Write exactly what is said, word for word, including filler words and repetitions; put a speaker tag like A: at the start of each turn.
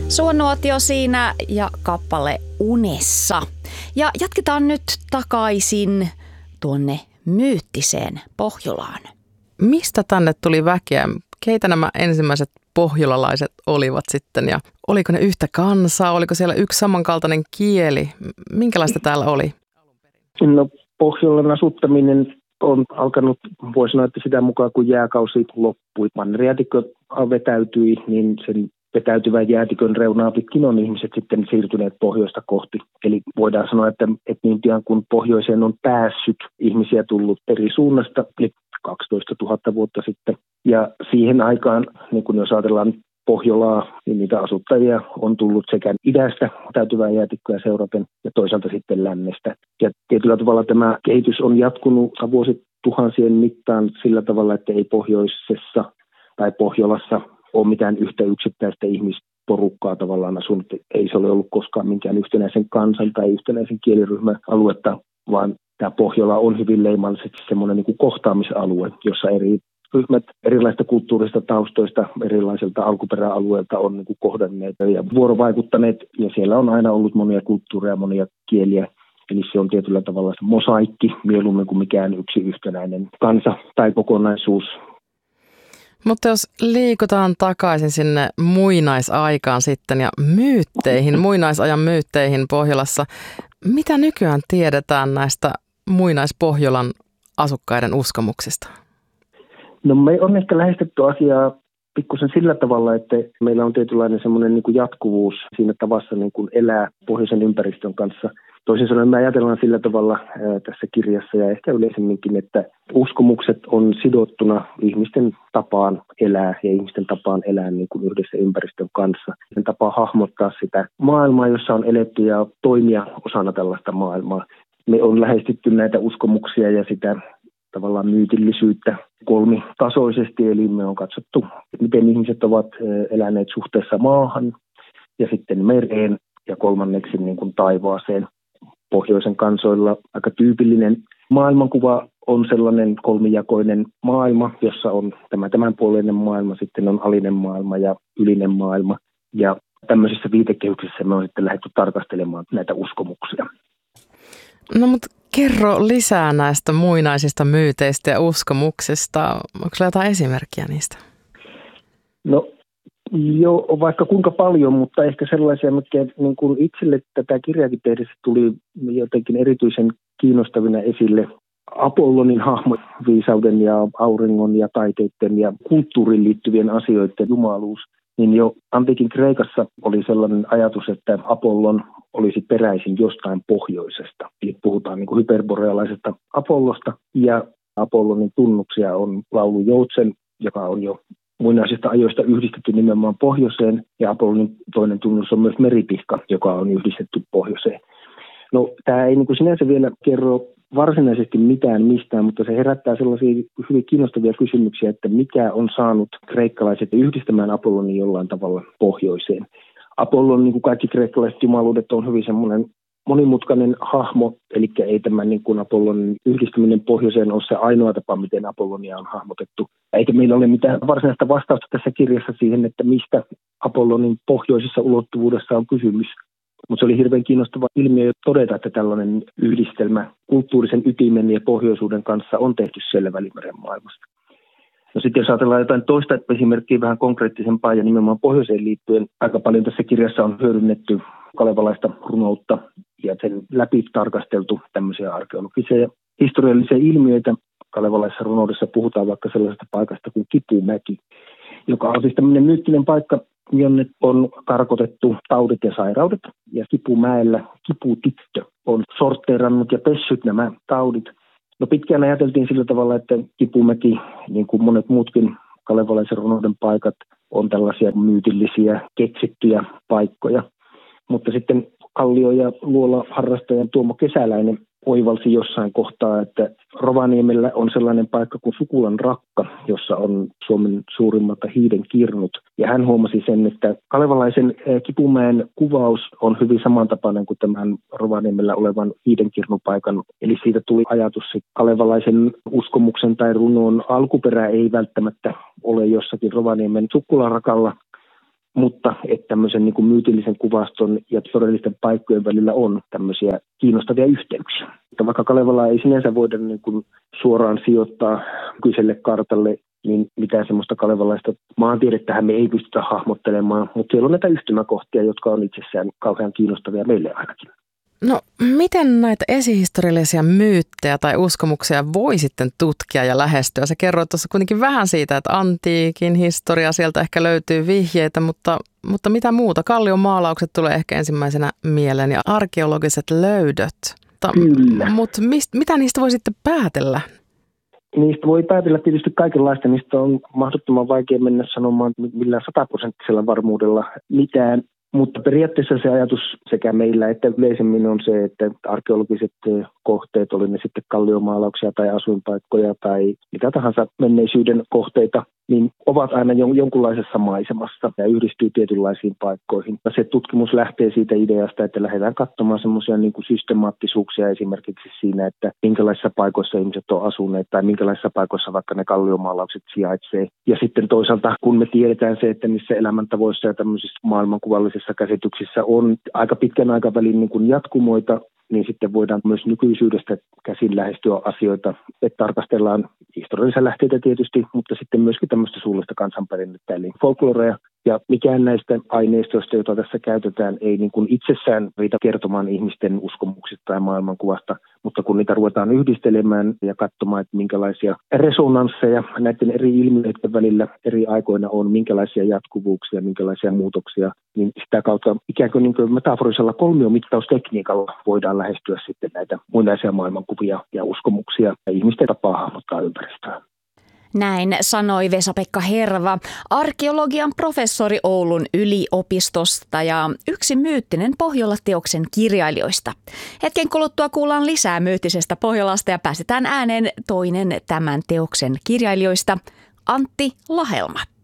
A: Suonuotio siinä ja kappale Unessa. Ja jatketaan nyt takaisin tuonne myyttiseen Pohjolaan.
B: Mistä tänne tuli väkeä? Keitä nämä ensimmäiset pohjolalaiset olivat sitten ja oliko ne yhtä kansaa? Oliko siellä yksi samankaltainen kieli? Minkälaista täällä oli?
C: No, Pohjolan asuttaminen on alkanut, voi sanoa, että sitä mukaan kun jääkausi loppui, mannerjäätikkö vetäytyi, niin sen vetäytyvän jäätikön reunaa pitkin on ihmiset sitten siirtyneet pohjoista kohti. Eli voidaan sanoa, että, että niin pian kun pohjoiseen on päässyt ihmisiä tullut eri suunnasta, eli kaksitoista tuhatta vuotta sitten. Ja siihen aikaan, niin kun jos ajatellaan Pohjolaa, niin niitä asuttajia on tullut sekä idästä täytyvää jäätikköä seuraten ja toisaalta sitten lännestä. Ja tietyllä tavalla tämä kehitys on jatkunut vuosituhansien mittaan sillä tavalla, että ei pohjoisessa tai Pohjolassa ole mitään yhtä yksittäistä ihmisporukkaa tavallaan asunut. Ei se ole ollut koskaan minkään yhtenäisen kansan tai yhtenäisen kieliryhmän aluetta, vaan tämä Pohjola on hyvin leimallisesti semmoinen niin kuin kohtaamisalue, jossa eri ryhmät erilaisista kulttuurista taustoista, erilaisilta alkuperäalueilta on niin kuin kohdanneet ja vuorovaikuttaneet. Ja siellä on aina ollut monia kulttuureja, monia kieliä. Eli se on tietyllä tavalla mosaikki mieluummin kuin mikään yksi yhtenäinen kansa tai kokonaisuus.
B: Mutta jos liikutaan takaisin sinne muinaisaikaan sitten ja myytteihin, muinaisajan myytteihin Pohjolassa, mitä nykyään tiedetään näistä muinaispohjolan asukkaiden uskomuksista?
C: No me on ehkä lähestytty asiaa pikkusen sillä tavalla, että meillä on tietynlainen semmoinen niin kuin jatkuvuus siinä tavassa niin kuin elää pohjoisen ympäristön kanssa. Toisin sanoen me ajatellaan sillä tavalla ää, tässä kirjassa ja ehkä yleisemminkin, että uskomukset on sidottuna ihmisten tapaan elää ja ihmisten tapaan elää niin kuin yhdessä ympäristön kanssa. Sen tapaa hahmottaa sitä maailmaa, jossa on eletty ja toimia osana tällaista maailmaa. Me on lähestytty näitä uskomuksia ja sitä tavallaan myytillisyyttä kolmitasoisesti, eli me on katsottu, miten ihmiset ovat eläneet suhteessa maahan ja sitten mereen ja kolmanneksi niin kuin taivaaseen. Pohjoisen kansoilla aika tyypillinen maailmankuva on sellainen kolmijakoinen maailma, jossa on tämä tämänpuoleinen maailma, sitten on alinen maailma ja ylinen maailma. Ja tämmöisessä viitekehyksessä me on sitten lähdetty tarkastelemaan näitä uskomuksia.
B: No mutta kerro lisää näistä muinaisista myyteistä ja uskomuksista. Onko sulla jotain esimerkkiä niistä?
C: No joo, vaikka kuinka paljon, mutta ehkä sellaisia, mitkä niin kuin itselle tätä kirjaakin tehdessä tuli jotenkin erityisen kiinnostavina esille. Apollonin hahmo, viisauden ja auringon ja taiteiden ja kulttuuriin liittyvien asioiden jumaluus. Niin jo antiikin Kreikassa oli sellainen ajatus, että Apollon olisi peräisin jostain pohjoisesta. Eli puhutaan niin kuin hyperborealaisesta Apollosta. Ja Apollonin tunnuksia on laulu Joutsen, joka on jo muinaisista ajoista yhdistetty nimenomaan pohjoiseen. Ja Apollonin toinen tunnus on myös meripihka, joka on yhdistetty pohjoiseen. No, tämä ei niin kuin sinänsä vielä kerro varsinaisesti mitään mistään, mutta se herättää sellaisia hyvin kiinnostavia kysymyksiä, että mikä on saanut kreikkalaiset yhdistämään Apollonin jollain tavalla pohjoiseen. Apollon, niin kuin kaikki kreikkalaiset jumaluudet, on hyvin semmoinen monimutkainen hahmo, eli ei tämä niin kuin Apollonin yhdistäminen pohjoiseen ole se ainoa tapa, miten Apollonia on hahmotettu. Eikä meillä ole mitään varsinaista vastausta tässä kirjassa siihen, että mistä Apollonin pohjoisessa ulottuvuudessa on kysymys. Mutta se oli hirveän kiinnostava ilmiö todeta, että tällainen yhdistelmä kulttuurisen ytimen ja pohjoisuuden kanssa on tehty siellä Välimeren maailmasta. No sitten jos ajatellaan jotain toista esimerkkiä vähän konkreettisempaa ja nimenomaan pohjoiseen liittyen, aika paljon tässä kirjassa on hyödynnetty kalevalaista runoutta ja sen läpi tarkasteltu tämmöisiä arkeologisia ja historiallisia ilmiöitä. Kalevalaisessa runoudessa puhutaan vaikka sellaisesta paikasta kuin Kipumäki, joka on siis tämmöinen myyttinen paikka, jonne on karkotettu taudit ja sairaudet. Ja Kipumäellä kiputyttö on sortteerannut ja pessyt nämä taudit. No pitkään ajateltiin sillä tavalla, että Kipumäki, niin kuin monet muutkin kalevalaisen runouden paikat, on tällaisia myytillisiä, keksittyjä paikkoja. Mutta sitten kallio- ja luola-harrastaja Tuomo Kesäläinen oivalsi jossain kohtaa, että Rovaniemellä on sellainen paikka kuin Sukulan Rakka, jossa on Suomen suurimmalta hiiden kirnut. Ja hän huomasi sen, että kalevalaisen Kipumäen kuvaus on hyvin samantapainen kuin tämän Rovaniemellä olevan hiidenkirnupaikan. Eli siitä tuli ajatus, että kalevalaisen uskomuksen tai runon alkuperä ei välttämättä ole jossakin Rovaniemen Sukulan Rakalla, mutta että tämmöisen niin kuin myytillisen kuvaston ja todellisten paikkojen välillä on tämmöisiä kiinnostavia yhteyksiä. Että vaikka Kalevalaa ei sinänsä voida niin kuin suoraan sijoittaa kyseiselle kartalle, niin mitään semmoista kalevalaista maantiedettähän me ei pystytä hahmottelemaan, mutta siellä on näitä yhtymäkohtia, jotka on itsessään kauhean kiinnostavia meille ainakin.
B: No, miten näitä esihistoriallisia myyttejä tai uskomuksia voi sitten tutkia ja lähestyä? Sä kerroit tuossa kuitenkin vähän siitä, että antiikin historia, sieltä ehkä löytyy vihjeitä, mutta, mutta mitä muuta? Kallion maalaukset tulee ehkä ensimmäisenä mieleen ja arkeologiset löydöt.
C: Kyllä.
B: Mutta mist, mitä niistä voi sitten päätellä?
C: Niistä voi päätellä tietysti kaikenlaista. Niistä on mahdottoman vaikea mennä sanomaan millään sataprosenttisella varmuudella mitään. Mutta periaatteessa se ajatus sekä meillä että yleisemmin on se, että arkeologiset kohteet, oli ne sitten kalliomaalauksia tai asuinpaikkoja tai mitä tahansa menneisyyden kohteita, niin ovat aina jonkunlaisessa maisemassa ja yhdistyy tietynlaisiin paikkoihin. Ja se tutkimus lähtee siitä ideasta, että lähdetään katsomaan semmoisia niin kuin systemaattisuuksia esimerkiksi siinä, että minkälaisissa paikoissa ihmiset on asuneet tai minkälaisissa paikoissa vaikka ne kalliomaalaukset sijaitsee. Ja sitten toisaalta, kun me tiedetään se, että niissä elämäntavoissa ja tämmöisissä maailmankuvallisissa käsityksissä on aika pitkän aikavälin niin kuin jatkumoita, niin sitten voidaan myös nykyisyydestä käsin lähestyä asioita, että tarkastellaan historiallisia lähteitä tietysti, mutta sitten myöskin tämmöistä suullista kansanperinnettä, eli folklorea. Ja mikään näistä aineistoista, joita tässä käytetään, ei niin kuin itsessään riitä kertomaan ihmisten uskomuksista tai maailmankuvasta, mutta kun niitä ruvetaan yhdistelemään ja katsomaan, että minkälaisia resonansseja näiden eri ilmiöiden välillä eri aikoina on, minkälaisia jatkuvuuksia, minkälaisia muutoksia, niin sitä kautta ikään kuin, niin kuin metaforisella kolmiomittaustekniikalla voidaan lähestyä sitten näitä muinaisia maailmankuvia ja uskomuksia ja ihmisten tapaa hahmottaa ympäristöä.
A: Näin sanoi Vesa-Pekka Herva, arkeologian professori Oulun yliopistosta ja yksi myyttinen Pohjola-teoksen kirjailijoista. Hetken kuluttua kuullaan lisää myyttisestä Pohjolasta ja päästetään ääneen toinen tämän teoksen kirjailijoista, Antti Lahelma.